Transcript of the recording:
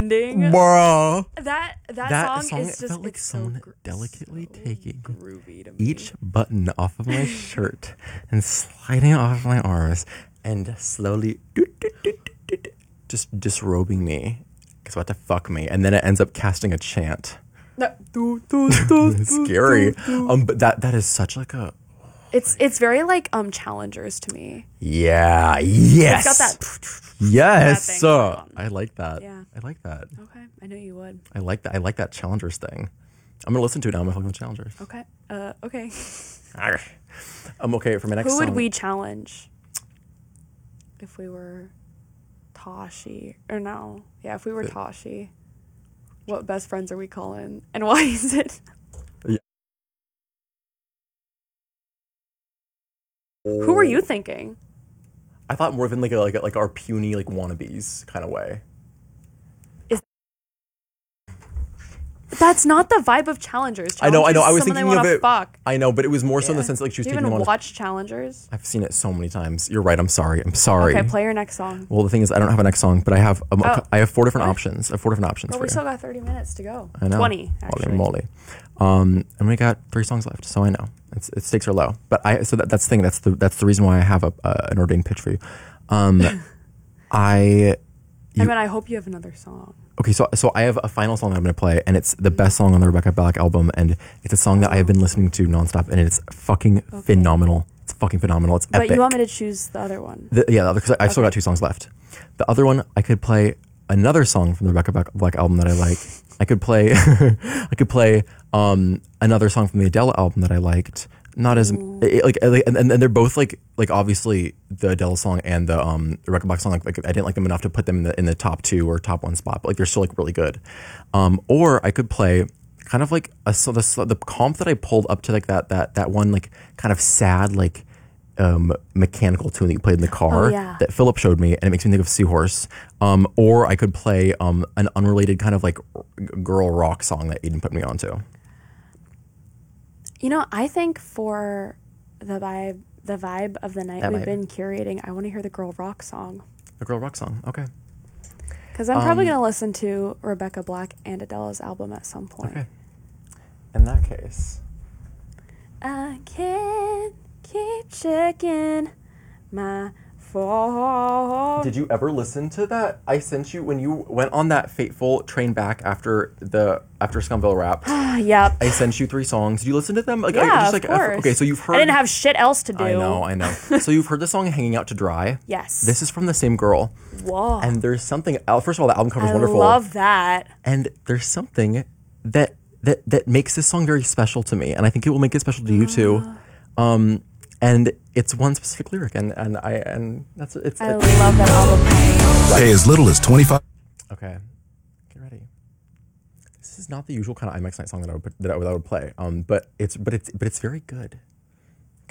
ending. Bruh. That song is just felt like someone delicately taking groovy to me. each button off of my shirt and sliding it off of my arms and slowly just disrobing me. It's about to fuck me, and then it ends up casting a chant. Scary. But that is such like a. It's very like challengers to me. Yeah. Yes. It's got that. Yes. That thing going on. I like that. Yeah. I like that. Okay, I knew you would. I like that. I like that challengers thing. I'm gonna listen to it now. I'm gonna fucking with challengers. Okay. Okay. Okay for my next. Who would song. we challenge? If we were Toshi, or no? Yeah, if we were Toshi, what best friends are we calling, and why is it? Who were you thinking? I thought more than like our puny like wannabes kind of way. That's not the vibe of Challengers. I know. I was someone thinking of it. Fuck. I know, but it was more so in the sense that, like she was Do you taking even them on. watch Challengers? I've seen it so many times. You're right. I'm sorry. Okay, play your next song. Well, the thing is, I don't have a next song, but I have I have 4 different options. I have 4 different options But for we you. still got 30 minutes to go. I know. 20, actually. Holy moly. And we got 3 songs left, so I know it stakes are low. But that's the thing. That's the reason why I have an ordained pitch for you. I hope you have another song. Okay, so I have a final song that I'm going to play, and it's the best song on the Rebecca Black album, and it's a song that I have been listening to nonstop, and it's fucking phenomenal. It's fucking phenomenal. It's epic. But you want me to choose the other one? Because I've still got 2 songs left. The other one, I could play another song from the Rebecca Black album that I like. I could play another song from the Adele album that I liked. Not as and they're both like obviously the Adele song and the Rebecca Black song like I didn't like them enough to put them in the top 2 or top 1 spot, but like they're still like really good. Or I could play kind of like the comp that I pulled up to like that one like kind of sad like mechanical tune that you played in the car that Philip showed me, and it makes me think of Seahorse. Or I could play an unrelated kind of like girl rock song that Aiden put me onto. You know, I think for the vibe of the night we've been curating, I want to hear the girl rock song. The girl rock song, okay. Because I'm probably going to listen to Rebecca Black and Adele's album at some point. Okay. In that case. I can't keep checking my phone. Did you ever listen to that? I sent you when you went on that fateful train back after Scumville Rap. Yep. I sent you 3 songs. Did you listen to them? Like, of course. Okay, so you've heard. I didn't have shit else to do. I know. So you've heard the song "Hanging Out to Dry." Yes. This is from the same girl. Whoa. And there's something. First of all, the album cover is wonderful. I love that. And there's something that makes this song very special to me, and I think it will make it special to you too. And it's one specific lyric, and that's it's. I love that album. Pay as little as 25. Okay, get ready. This is not the usual kind of IMAX night song that I would play. But it's very good.